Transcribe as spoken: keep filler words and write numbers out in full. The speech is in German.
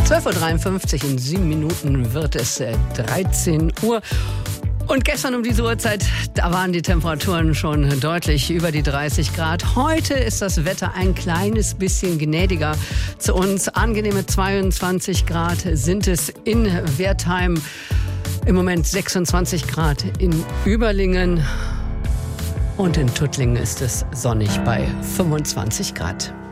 zwölf Uhr dreiundfünfzig, in sieben Minuten wird es äh, dreizehn Uhr. Und gestern um diese Uhrzeit, da waren die Temperaturen schon deutlich über die dreißig Grad. Heute ist das Wetter ein kleines bisschen gnädiger zu uns. Angenehme zweiundzwanzig Grad sind es in Wertheim. Im Moment sechsundzwanzig Grad in Überlingen. Und in Tuttlingen ist es sonnig bei fünfundzwanzig Grad.